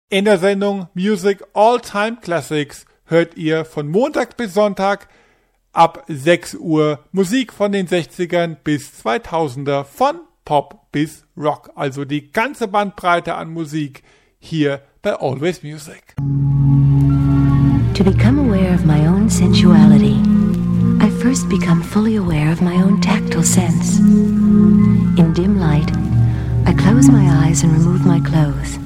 In der Sendung Music All-Time Classics hört ihr von Montag bis Sonntag ab 6 Uhr Musik von den 60ern bis 2000er, von Pop bis Rock. Also die ganze Bandbreite an Musik hier bei Always Music. To become aware of my own sensuality, I first become fully aware of my own tactile sense. In dim light, I close my eyes and remove my clothes.